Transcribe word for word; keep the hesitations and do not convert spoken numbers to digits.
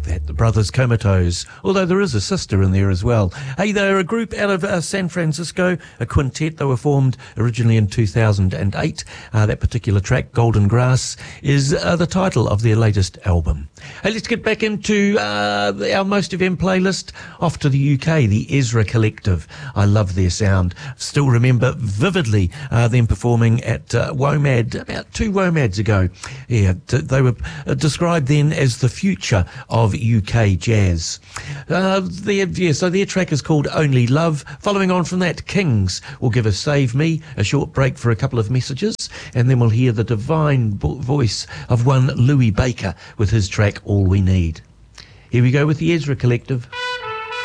like that, the Brothers Comatose, although there is a sister in there as well. Hey, they're a group out of uh, San Francisco, a quintet. They were formed originally in two thousand eight. Uh, that particular track, Golden Grass, is uh, the title of their latest album. Hey, let's get back into uh, our Most F M playlist. Off to the U K, the Ezra Collective. I love their sound. Still remember vividly uh, them performing at uh, WOMAD about two WOMADs ago. Yeah, t- they were uh, described then as the future of U K jazz. Uh, their, yeah, so their track is called Only Love. Following on from that, Kings will give us Save Me, a short break for a couple of messages, and then we'll hear the divine vo- voice of one Louis Baker with his track All We Need. Here we go with the Ezra Collective.